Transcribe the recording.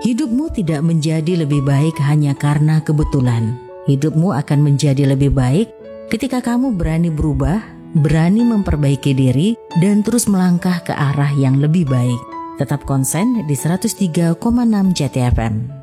Hidupmu tidak menjadi lebih baik hanya karena kebetulan. Hidupmu akan menjadi lebih baik ketika kamu berani berubah, berani memperbaiki diri, dan terus melangkah ke arah yang lebih baik. Tetap konsen di 103,6 JTFM.